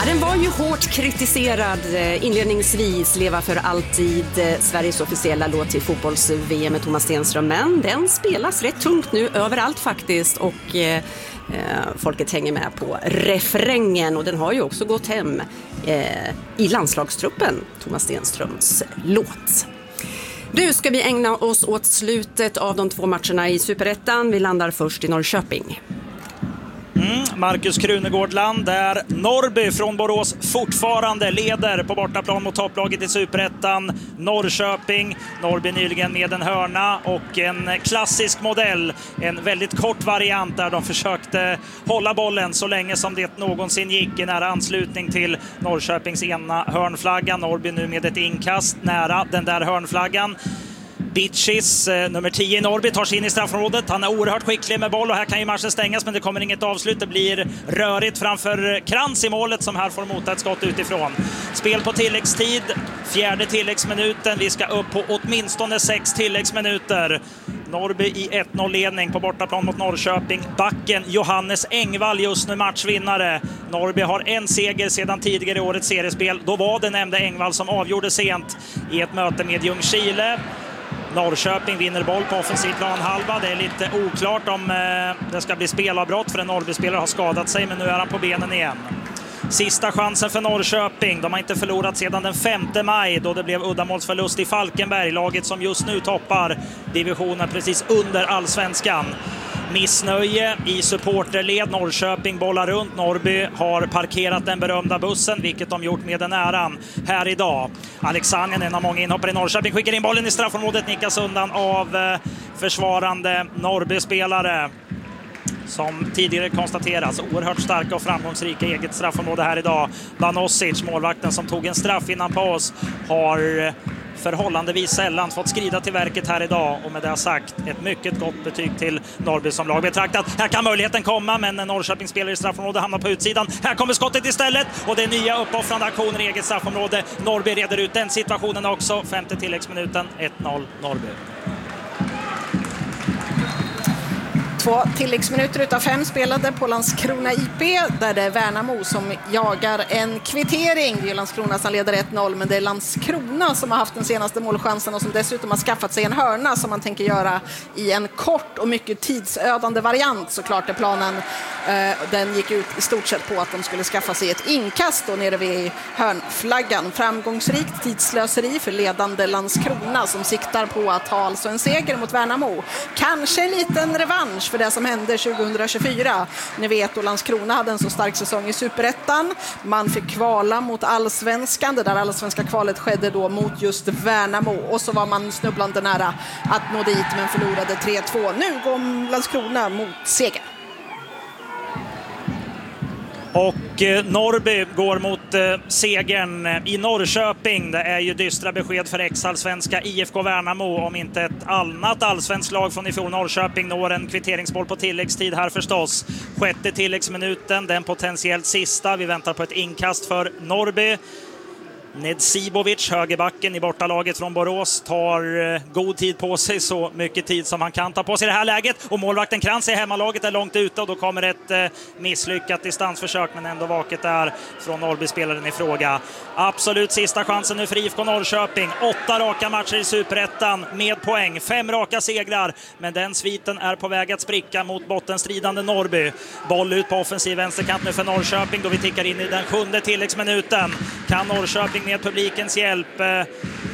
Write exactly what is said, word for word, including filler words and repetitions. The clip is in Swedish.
Ja, den var ju hårt kritiserad inledningsvis, Leva för alltid, Sveriges officiella låt till fotbolls-V M med Thomas Stenström, men den spelas rätt tungt nu överallt faktiskt och eh, folket hänger med på refrängen och den har ju också gått hem eh, i landslagstruppen, Thomas Stenströms låt. Nu ska vi ägna oss åt slutet av de två matcherna i Superettan. Vi landar först i Norrköping. Mm, Marcus Krunegårdland där Norrby från Borås fortfarande leder på bortaplan mot topplaget i Superettan. Norrköping, Norrby nyligen med en hörna och en klassisk modell, en väldigt kort variant där de försökte hålla bollen så länge som det någonsin gick i nära anslutning till Norrköpings ena hörnflagga. Norrby nu med ett inkast nära den där hörnflaggan. Bitchis, nummer tio i Norrby, tar sig in i straffområdet. Han är oerhört skicklig med boll och här kan ju matchen stängas, men det kommer inget avslut. Det blir rörigt framför Krantz i målet som här får mota ett skott utifrån. Spel på tilläggstid, fjärde tilläggsminuten. Vi ska upp på åtminstone sex tilläggsminuter. Norrby i ett noll-ledning på bortaplan mot Norrköping. Backen Johannes Engvall just nu matchvinnare. Norrby har en seger sedan tidigare i årets seriespel. Då var det nämnde Engvall som avgjorde sent i ett möte med Ljungskile. Norrköping vinner boll på offensiv planhalva. Det är lite oklart om eh, det ska bli spelavbrott för en Norrby-spelare har skadat sig, men nu är han på benen igen. Sista chansen för Norrköping. De har inte förlorat sedan den femte maj då det blev uddamålsförlust i Falkenberg, laget som just nu toppar divisionen precis under allsvenskan. Missnöje i supporterled. Norrköping bollar runt. Norrby har parkerat den berömda bussen, vilket de gjort med den äran här idag. Alexander, en av många inhoppare i Norrköping, skickar in bollen i straffområdet, nickas undan av försvarande Norrby-spelare. Som tidigare konstateras, oerhört starka och framgångsrika i eget straffområde här idag. Banosic, målvakten som tog en straff innan paus, har förhållandevis sällan fått skrida till verket här idag, och med det sagt ett mycket gott betyg till Norrby som lag betraktat. Här kan möjligheten komma, men Norrköping spelar i straffområde, hamnar på utsidan. Här kommer skottet istället och det är nya uppoffrande aktioner i eget straffområde. Norrby reder ut den situationen också. Femte tilläggsminuten, ett noll Norrby. Två tilläggsminuter utav fem spelade på Landskrona I P, där det är Värnamo som jagar en kvittering. Det är Landskrona som leder ett noll, men det är Landskrona som har haft den senaste målchansen och som dessutom har skaffat sig en hörna som man tänker göra i en kort och mycket tidsödande variant. Såklart är planen, eh, den gick ut i stort sett på att de skulle skaffa sig ett inkast då nere vid hörnflaggan. Framgångsrikt tidslöseri för ledande Landskrona som siktar på att ha alltså en seger mot Värnamo. Kanske en liten revansch för det som hände tjugohundratjugofyra. Ni vet att Landskrona hade en så stark säsong i Superettan. Man fick kvala mot allsvenskan. Det där allsvenska kvalet skedde då mot just Värnamo. Och så var man snubblande nära att nå dit, men förlorade tre två. Nu går Landskrona mot seger. Och eh, Norrby går mot eh, segern i Norrköping. Det är ju dystra besked för ex-allsvenska I F K Värnamo om inte ett annat allsvensk lag från i fjol. Norrköping når en kvitteringsmål på tilläggstid här förstås. Sjätte tilläggsminuten, den potentiellt sista. Vi väntar på ett inkast för Norrby. Nedzibovic, högerbacken i bortalaget från Borås, tar eh, god tid på sig, så mycket tid som han kan ta på sig i det här läget. Och målvakten Krantz i hemmalaget är långt ute och då kommer ett eh, misslyckat distansförsök, men ändå vaket där från Norrby-spelaren i fråga. Absolut sista chansen nu för I F K Norrköping. Åtta raka matcher i Superettan med poäng, fem raka segrar, men den sviten är på väg att spricka mot bottenstridande Norrby. Boll ut på offensiv vänsterkant nu för Norrköping då vi tickar in i den sjunde tilläggsminuten. Kan Norrköping med publikens hjälp eh,